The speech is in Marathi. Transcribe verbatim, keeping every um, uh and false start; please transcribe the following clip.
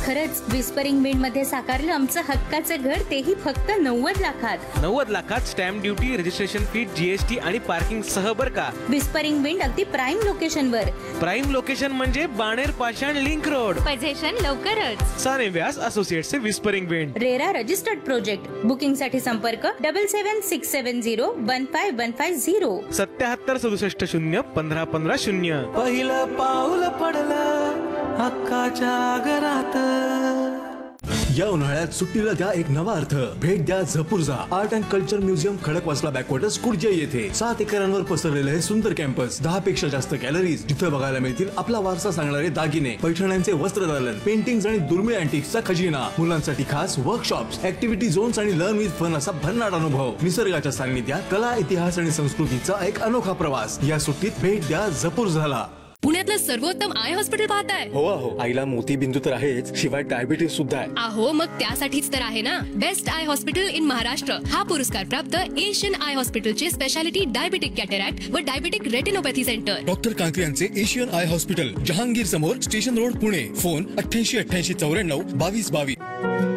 खरंच विस्परिंग विंड मध्ये साकारलं आमचं हक्काचं घर, तेही फक्त नव्वद लाखात. नव्वद लाखात stamp duty, registration fee, GST आणि पार्किंग सह बर का. विस्परिंग विंड अगदी प्राईम लोकेशन वर. प्राईम लोकेशन म्हणजे बाणेर पाषाण लिंक रोड. पोझिशन लवकरच. साने व्यास associates whispering wind. RERA registered project. Booking साठी संपर्क double seven six seven zero one five one five zero. सत्याहत्तर सदुसष्ट शून्य पंधरा पंधरा शून्य. पहिलं पाऊल पडलं हक्काच्या घरात. या उन्हाळ्यात सुट्टीला द्या एक नवा अर्थ. भेट द्या Zapurza art and culture museum, Khadakwasla backwaters, कुर्जे येथे. सात एकरांवर पसरलेले हे सुंदर कॅम्पस, दहा पेक्षा जास्त गॅलरीज, जिथे बघायला मिळतील आपला वारसा सांगणारे दागिने, पैठण्यांचे वस्त्रदालन, पेंटिंग्स आणि दुर्मिळ अँटिक्सचा खजिना. मुलांसाठी खास वर्कशॉप्स, ऍक्टिव्हिटी झोन्स आणि लर्न विथ फन असा भन्नाट अनुभव. निसर्गाच्या सान्निध्यात कला, इतिहास आणि संस्कृतीचा एक अनोखा प्रवास. या सुट्टीत भेट द्या झपूर्झाला. पुण्यातलं सर्वोत्तम आय हॉस्पिटल पाहताय. हो अहो, आईला मोतीबिंदू तर आहेच, शिवाय डायबिटीस सुद्धा आहे. अहो मग त्यासाठीच तर आहे ना best I hospital in Maharashtra. हा पुरस्कार प्राप्त एशियन आय हॉस्पिटलचे स्पेशालिटी डायबिटिक कॅटरॅक्ट व diabetic retinopathy centre. Doctor Kankre यांचे एशियन आय हॉस्पिटल, जहांगीर समोर, स्टेशन रोड, पुणे. फोन अठ्ठ्याऐंशी अठ्ठ्याऐंशी चौऱ्याण्णव बावीस बावीस.